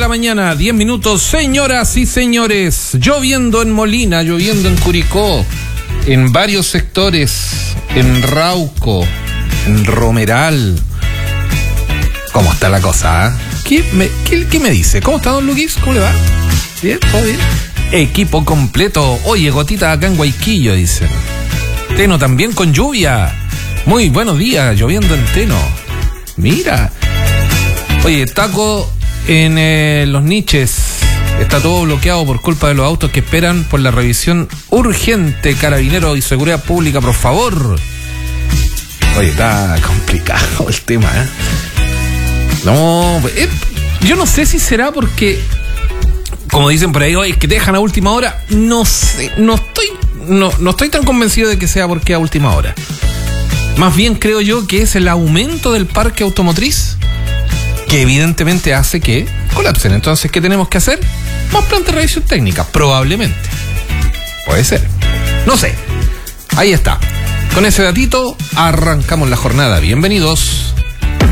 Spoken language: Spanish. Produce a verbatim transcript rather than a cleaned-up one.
mañana, diez minutos. Señoras y señores, lloviendo en Molina, lloviendo en Curicó, en varios sectores, en Rauco, en Romeral. ¿Cómo está la cosa? ¿eh? ¿Qué, me, qué, ¿Qué me dice? ¿Cómo está, don Luquis? ¿Cómo le va? ¿Bien? ¿Todo bien? Equipo completo. Oye, gotita acá en Guayquillo, dicen. Teno también con lluvia. Muy buenos días, lloviendo en Teno. Mira. Oye, taco en eh, los niches. Está todo bloqueado por culpa de los autos que esperan por la revisión urgente. Carabineros y Seguridad Pública, por favor. Oye, está complicado el tema, ¿eh? No, eh, yo no sé si será porque, como dicen por ahí, oye, es que te dejan a última hora. No sé, no estoy, no, no estoy tan convencido de que sea porque a última hora. Más bien creo yo que es el aumento del parque automotriz que evidentemente hace que colapsen. Entonces, ¿qué tenemos que hacer? Más plantas de revisión técnica, probablemente. Puede ser. No sé. Ahí está. Con ese datito arrancamos la jornada. Bienvenidos.